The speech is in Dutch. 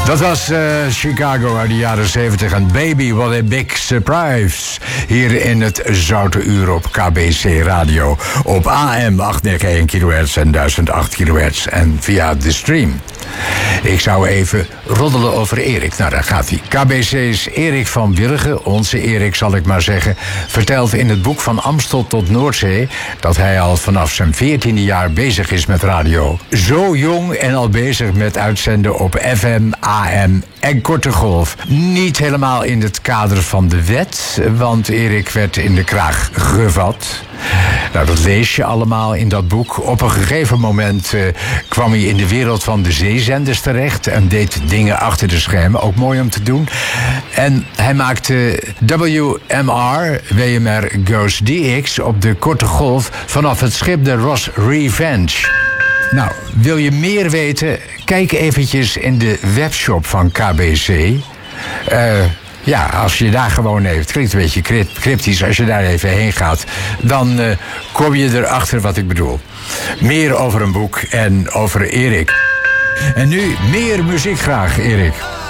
Dat was Chicago uit de jaren 70 en Baby, what a big surprise. Hier in het Zoute Uur op KBC Radio. Op AM 891 kHz en 1008 kHz en via de stream. Ik zou even roddelen over Erik. Nou, daar gaat hij. KBC's Erik van Willigen, onze Erik zal ik maar zeggen, vertelt in het boek Van Amstel tot Noordzee dat hij al vanaf zijn 14e jaar bezig is met radio. Zo jong en al bezig met uitzenden op FM, AM en korte golf. Niet helemaal in het kader van de wet, want Erik werd in de kraag gevat. Nou, dat lees je allemaal in dat boek. Op een gegeven moment kwam hij in de wereld van de zeezenders terecht en deed dingen achter de schermen, ook mooi om te doen. En hij maakte WMR Goes DX op de korte golf vanaf het schip de Ross Revenge. Nou, wil je meer weten? Kijk eventjes in de webshop van KBC. Ja, als je daar gewoon even... Het klinkt een beetje cryptisch. Als je daar even heen gaat, dan kom je erachter wat ik bedoel. Meer over een boek en over Erik. En nu meer muziek graag, Erik.